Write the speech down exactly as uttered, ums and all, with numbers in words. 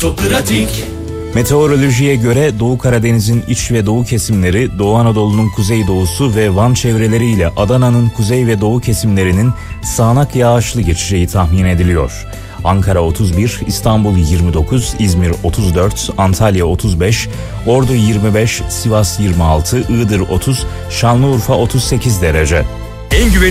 Otopratik. Meteorolojiye göre Doğu Karadeniz'in iç ve doğu kesimleri, Doğu Anadolu'nun kuzeydoğusu ve Van çevreleriyle Adana'nın kuzey ve doğu kesimlerinin sağanak yağışlı geçeceği tahmin ediliyor. Ankara otuz bir, İstanbul yirmi dokuz, İzmir otuz dört, Antalya otuz beş, Ordu yirmi beş, Sivas yirmi altı, Iğdır otuz, Şanlıurfa otuz sekiz derece. En güvenilir